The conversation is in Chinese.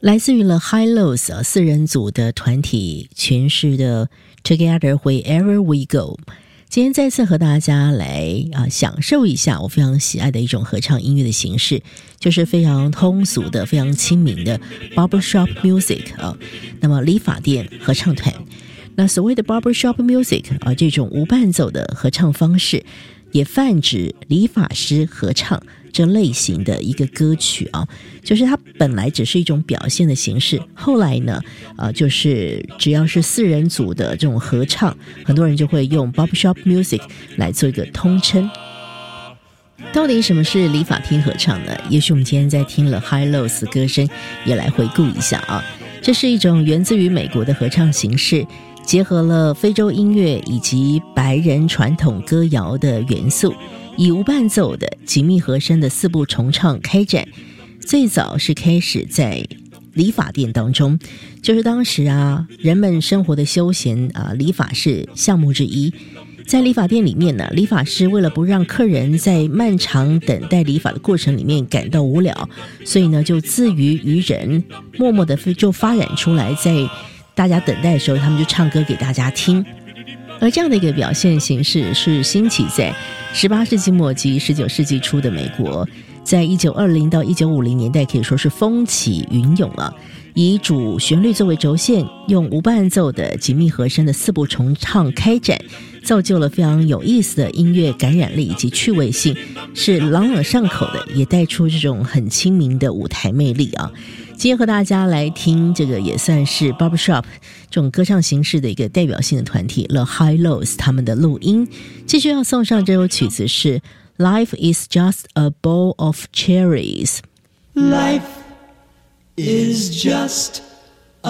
来自于了 High Lows 四人组的团体诠释的 Together Wherever We Go。今天再次和大家来享受一下我非常喜爱的一种合唱音乐的形式，就是非常通俗的、非常亲民的 Barbershop Music 那么理发店合唱团。那所谓的 Barbershop Music 这种无伴奏的合唱方式，也泛指理发师合唱这类型的一个歌曲就是它本来只是一种表现的形式，后来呢就是只要是四人组的这种合唱，很多人就会用 Barbershop Music 来做一个通称。到底什么是理发厅合唱呢？也许我们今天在听了 High Lows 歌声也来回顾一下这是一种源自于美国的合唱形式，结合了非洲音乐以及白人传统歌谣的元素，以无伴奏的紧密和声的四部重唱开展。最早是开始在理发店当中，就是当时人们生活的休闲理发是项目之一。在理发店里面呢，理发师为了不让客人在漫长等待理发的过程里面感到无聊，所以呢就自娱于人，默默的就发展出来，在大家等待的时候他们就唱歌给大家听。而这样的一个表现形式是兴起在18世纪末及19世纪初的美国，在1920到1950年代可以说是风起云涌以主旋律作为轴线，用无伴奏的紧密和声的四部重唱开展，造就了非常有意思的音乐感染力以及趣味性，是朗朗上口的，也带出这种很亲民的舞台魅力今天和大家来听这个也算是 Barbershop 这种歌唱形式的一个代表性的团体 The High Lows 他们的录音。继续要送上这首曲子是 Life is just a bowl of cherries。 Life is just